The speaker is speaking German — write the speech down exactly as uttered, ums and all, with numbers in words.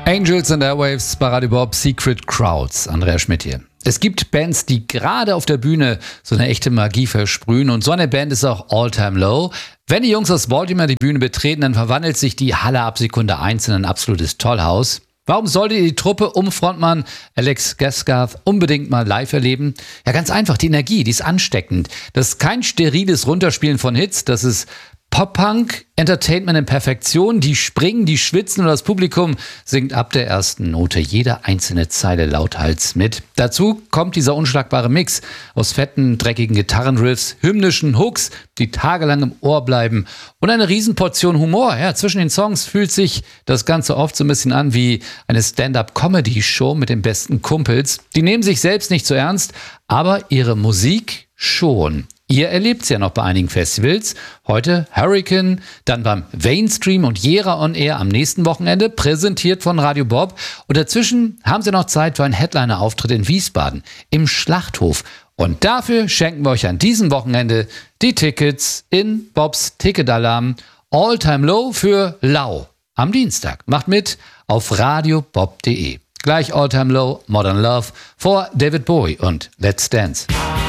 Angels and Airwaves bei Radio Bob, Secret Crowds. Andrea Schmidt hier. Es gibt Bands, die gerade auf der Bühne so eine echte Magie versprühen, und so eine Band ist auch All Time Low. Wenn die Jungs aus Baltimore die Bühne betreten, dann verwandelt sich die Halle ab Sekunde eins in ein absolutes Tollhaus. Warum sollte die Truppe um Frontmann Alex Gaskarth unbedingt mal live erleben? Ja, ganz einfach, die Energie, die ist ansteckend. Das ist kein steriles Runterspielen von Hits, das ist Pop-Punk, Entertainment in Perfektion. Die springen, die schwitzen und das Publikum singt ab der ersten Note jede einzelne Zeile lauthals mit. Dazu kommt dieser unschlagbare Mix aus fetten, dreckigen Gitarrenriffs, hymnischen Hooks, die tagelang im Ohr bleiben, und eine Riesenportion Humor. Ja, zwischen den Songs fühlt sich das Ganze oft so ein bisschen an wie eine Stand-up-Comedy-Show mit den besten Kumpels. Die nehmen sich selbst nicht so ernst, aber ihre Musik schon. Ihr erlebt es ja noch bei einigen Festivals. Heute Hurricane, dann beim Mainstream und Jera on Air am nächsten Wochenende, präsentiert von Radio Bob. Und dazwischen haben sie noch Zeit für einen Headliner-Auftritt in Wiesbaden im Schlachthof. Und dafür schenken wir euch an diesem Wochenende die Tickets in Bobs Ticketalarm. All Time Low für Lau am Dienstag. Macht mit auf radiobob punkt de. Gleich All Time Low, Modern Love vor David Bowie und Let's Dance.